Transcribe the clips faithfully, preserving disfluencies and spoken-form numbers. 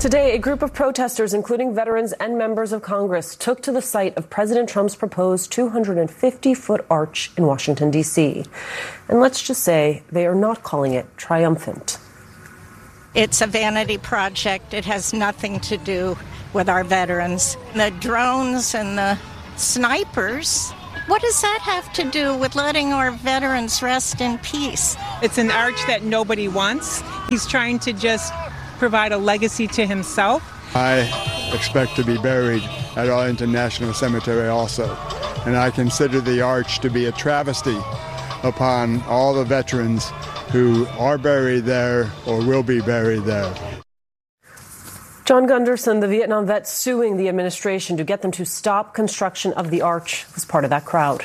Today, a group of protesters, including veterans and members of Congress, took to the site of President Trump's proposed two hundred fifty foot arch in Washington, D C. And let's just say they are not calling it triumphant. It's a vanity project. It has nothing to do with our veterans. The drones and the snipers, what does that have to do with letting our veterans rest in peace? It's an arch that nobody wants. He's trying to just provide a legacy to himself. I expect to be buried at Arlington National Cemetery also, and I consider the arch to be a travesty upon all the veterans who are buried there or will be buried there. John Gunderson, the Vietnam vet suing the administration to get them to stop construction of the arch, was part of that crowd.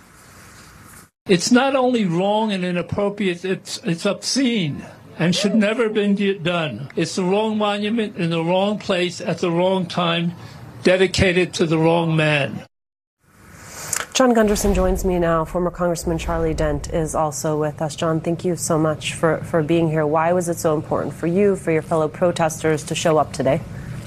It's not only wrong and inappropriate, it's, it's obscene and should never have been done. It's the wrong monument in the wrong place at the wrong time, dedicated to the wrong man. John Gunderson joins me now. Former Congressman Charlie Dent is also with us. John, thank you so much for, for being here. Why was it so important for you, for your fellow protesters, to show up today?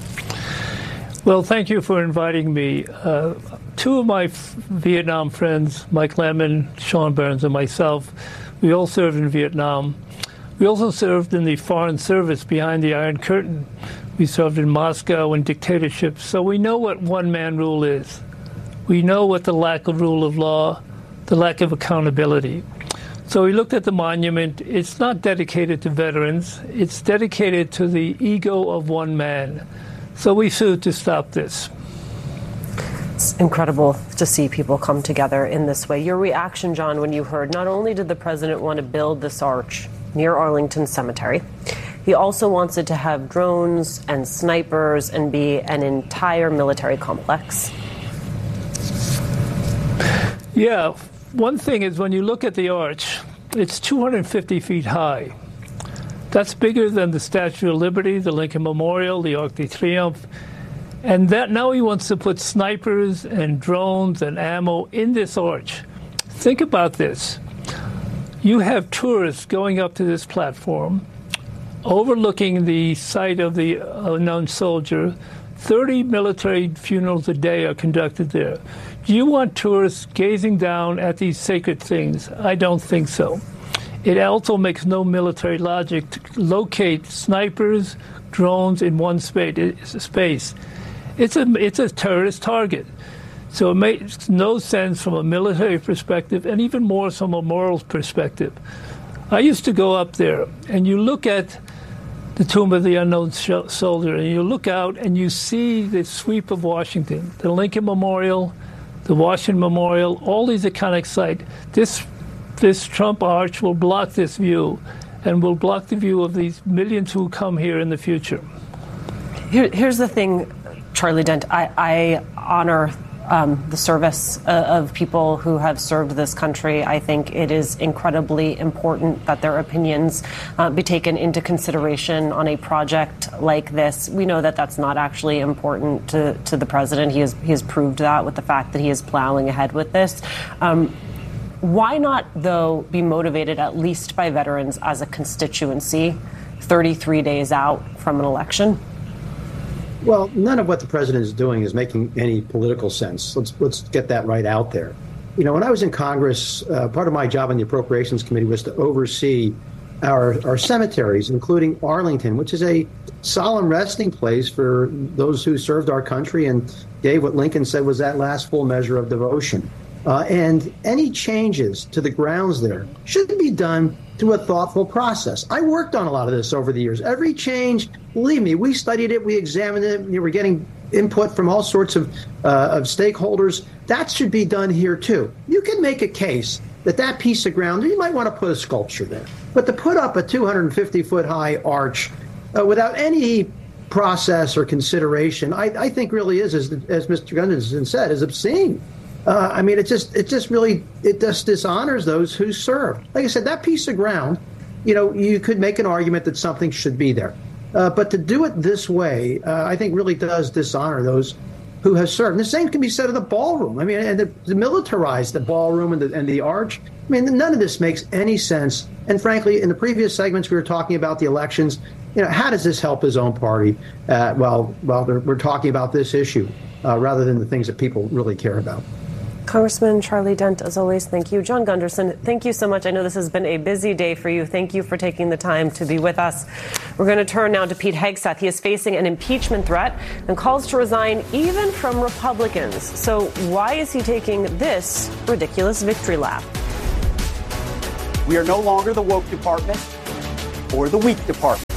Well, thank you for inviting me. Uh, two of my f- Vietnam friends, Mike Lemon, Sean Burns, and myself, we all served in Vietnam. We also served in the Foreign Service behind the Iron Curtain. We served in Moscow and dictatorships, so we know what one-man rule is. We know what the lack of rule of law, the lack of accountability. So we looked at the monument. It's not dedicated to veterans. It's dedicated to the ego of one man. So we sued to stop this. It's incredible to see people come together in this way. Your reaction, John, when you heard not only did the president want to build this arch near Arlington Cemetery, he also wants it to have drones and snipers and be an entire military complex. Yeah, one thing is when you look at the arch, it's two hundred fifty feet high. That's bigger than the Statue of Liberty, the Lincoln Memorial, the Arc de Triomphe. And that now he wants to put snipers and drones and ammo in this arch. Think about this. You have tourists going up to this platform, overlooking the site of the unknown soldier. thirty military funerals a day are conducted there. Do you want tourists gazing down at these sacred things? I don't think so. It also makes no military logic to locate snipers, drones in one space. It's a, it's a terrorist target. So it makes no sense from a military perspective, and even more from a moral perspective. I used to go up there, and you look at the Tomb of the Unknown Soldier, and you look out and you see the sweep of Washington, the Lincoln Memorial, the Washington Memorial, all these iconic sites. This, this Trump arch will block this view, and will block the view of these millions who come here in the future. Here, here's the thing, Charlie Dent. I, I honor Um, the service uh, of people who have served this country. I think it is incredibly important that their opinions uh, be taken into consideration on a project like this. We know that that's not actually important to, to the president. He has, he has proved that with the fact that he is plowing ahead with this. Um, why not, though, be motivated at least by veterans as a constituency thirty-three days out from an election? Well, none of what the president is doing is making any political sense. Let's let's get that right out there. You know, when I was in Congress, uh, part of my job on the Appropriations Committee was to oversee our our cemeteries, including Arlington, which is a solemn resting place for those who served our country and gave what Lincoln said was that last full measure of devotion. Uh, and any changes to the grounds there should be done through a thoughtful process. I worked on a lot of this over the years. Every change, believe me, we studied it, we examined it, we were getting input from all sorts of, uh, of stakeholders. That should be done here, too. You can make a case that that piece of ground, you might want to put a sculpture there. But to put up a two hundred fifty foot high arch uh, without any process or consideration, I, I think really is, as, as Mister Gunderson said, is obscene. Uh, I mean, it just it just really it just dishonors those who served. Like I said, that piece of ground, you know, you could make an argument that something should be there. Uh, but to do it this way, uh, I think really does dishonor those who have served. And the same can be said of the ballroom. I mean, and the, the militarize the ballroom and the, and the arch. I mean, none of this makes any sense. And frankly, in the previous segments, we were talking about the elections. you know, how does this help his own party uh, while, while we're talking about this issue uh, rather than the things that people really care about? Congressman Charlie Dent, as always, thank you. John Gunderson, thank you so much. I know this has been a busy day for you. Thank you for taking the time to be with us. We're going to turn now to Pete Hegseth. He is facing an impeachment threat and calls to resign even from Republicans. So why is he taking this ridiculous victory lap? We are no longer the woke department or the weak department.